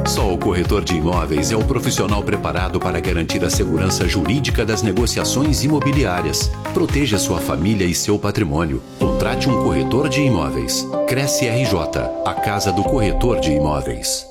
Só o corretor de imóveis é o profissional preparado para garantir a segurança jurídica das negociações imobiliárias. Proteja sua família e seu patrimônio. Contrate um corretor de imóveis. Cresce RJ, a casa do corretor de imóveis.